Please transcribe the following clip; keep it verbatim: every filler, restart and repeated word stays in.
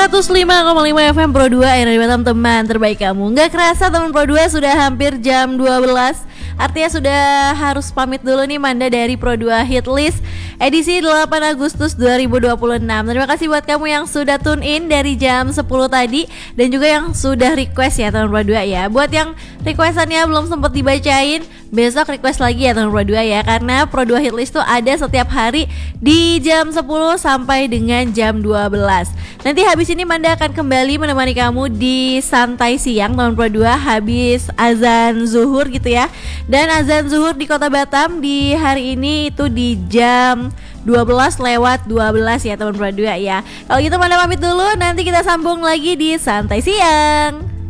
seratus lima koma lima F M Pro dua Era di Batam, teman terbaik kamu. Nggak kerasa teman Pro dua sudah hampir jam dua belas. Artinya sudah harus pamit dulu nih Manda dari Pro dua Hitlist edisi delapan Agustus dua ribu dua puluh enam. Terima kasih buat kamu yang sudah tune in dari jam sepuluh tadi, dan juga yang sudah request ya teman Pro dua ya. Buat yang requestannya belum sempat dibacain, besok request lagi ya teman Pro dua ya, karena Pro dua Hitlist tuh ada setiap hari di jam sepuluh sampai dengan jam dua belas. Nanti habis ini Manda akan kembali menemani kamu di santai siang teman Pro dua, habis azan zuhur gitu ya. Dan azan zuhur di Kota Batam di hari ini itu di jam dua belas lewat dua belas ya teman Pro dua ya. Kalau gitu Manda pamit dulu, nanti kita sambung lagi di santai siang.